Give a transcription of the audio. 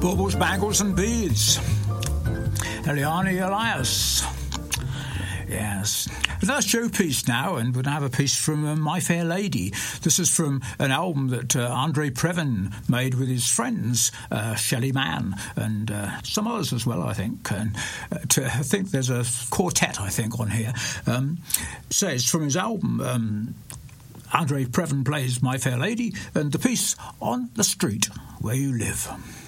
Baubles, Bangles and Beads. Eliane Elias. Yes. That's Joe piece now, and we're going to have a piece from My Fair Lady. This is from an album that Andre Previn made with his friends, Shelley Mann, and some others as well, I think. And I think there's a quartet, I think, on here. So it's from his album, Andre Previn plays My Fair Lady, and the piece On the Street Where You Live.